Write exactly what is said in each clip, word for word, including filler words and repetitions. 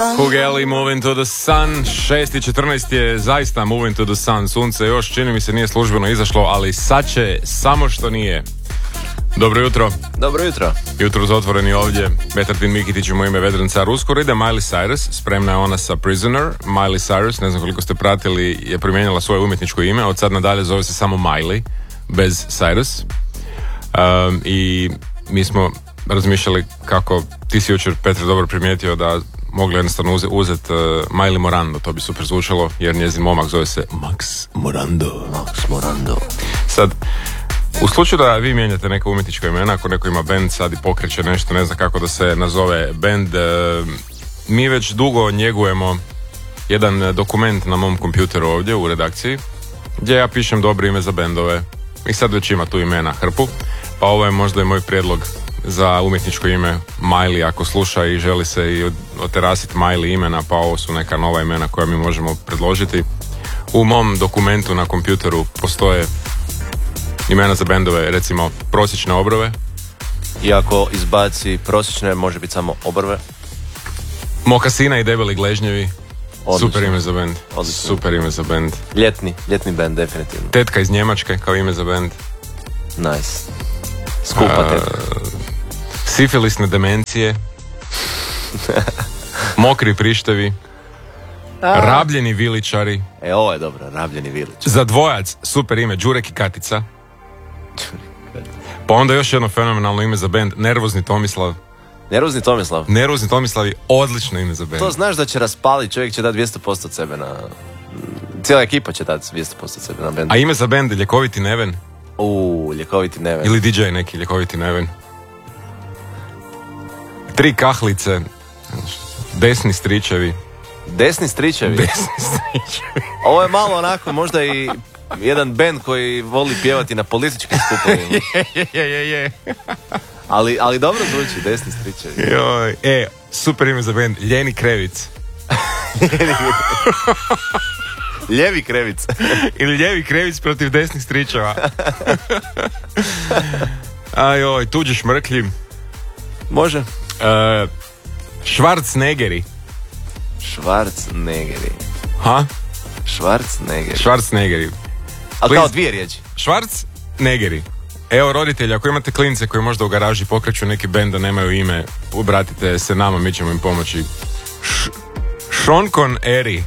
Hugeli, Moving to the Sun. šest i četrnaest je zaista Moving to the Sun. Sunce još, čini mi se, nije službeno izašlo, ali sad će, samo što nije. Dobro jutro. Dobro jutro. Jutro za otvoreni ovdje. Betartin Mikitić u moje ime Vedran Car. Uskoro ide Miley Cyrus, spremna je ona sa Prisoner. Miley Cyrus, ne znam koliko ste pratili, je promijenila svoje umjetničko ime. Od sad nadalje zove se samo Miley, bez Cyrus. Um, I mi smo razmišljali kako, ti si jučer, Petre, dobro primijetio da mogli jednostavno uzeti uzet, uh, Miley Morando, to bi super zvučalo, jer njezin momak zove se Max Morando. Max Morando. Sad, u slučaju da vi mijenjate neka umjetnička imena, ako neko ima band sad i pokreće nešto, ne zna kako da se nazove band, uh, mi već dugo njegujemo jedan dokument na mom kompjuteru ovdje u redakciji, gdje ja pišem dobro ime za bendove. I sad već ima tu imena hrpu, pa ovo je možda i moj prijedlog za umjetničko ime Miley, ako sluša i želi se i oterasiti Miley imena, pa ovo su neka nova imena koja mi možemo predložiti. U mom dokumentu na kompjuteru postoje imena za bendove, recimo prosječne obrve. I ako izbaci prosječne, može biti samo obrve. Mokasina i debeli gležnjevi. Odlično. Super ime za bend. Odlično. Super ime za bend. Ljetni, ljetni bend, definitivno. Tetka iz Njemačke kao ime za bend. Nice. Skupa tetka. Uh, sifilisne demencije. Mokri prištevi. A. Rabljeni viličari. E, ovo je dobro, rabljeni viličari. Za dvojac, super ime, Đurek i Katica. Pa onda još jedno fenomenalno ime za bend, Nervozni Tomislav. Nervozni Tomislav. Nervozni Tomislav je odlično ime za bend. To znaš da će raspaliti, čovjek će dati dvjesto posto od sebe na... Cijela ekipa će dati dvjesto posto od sebe na bend. A ime za bend, Ljekoviti Neven. Uuu, Ljekoviti Neven. Ili D J neki, Ljekoviti Neven. Tri kahlice. Desni stričevi. Desni stričevi? Desni stričevi. Ovo je malo onako, možda i jedan bend koji voli pjevati na političkim skupovima. je, je, je, je. Ali, ali dobro zvuči, desni stričevi. Joj, e, super ime za bend, Ljeni Krevic. Ljevi Krevic. Ili Ljevi Krevic protiv desnih stričeva. Ajoj, tuđi šmrklji. Može. Uh, Schwarzenegeri. Schwarzenegeri. Ha? Schwarzenegeri. Schwarzenegeri. Ali kao dvije riječi. Schwarzenegeri. Evo, roditelji, ako imate klince koji možda u garaži pokreću neki bend da nemaju ime, obratite se nama, mi ćemo im pomoći. Š- Šonkon Eri.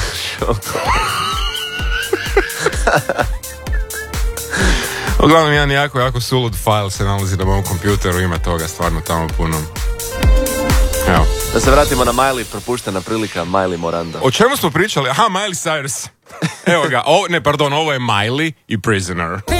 Uglavnom, jedan jako, jako sulud file se nalazi na mom kompjuteru, ima toga stvarno tamo puno. Evo. Da se vratimo na Miley, propuštena prilika, Miley Morando. O čemu smo pričali? Aha, Miley Cyrus. Evo ga, o, ne, pardon, ovo je Miley i Prisoner.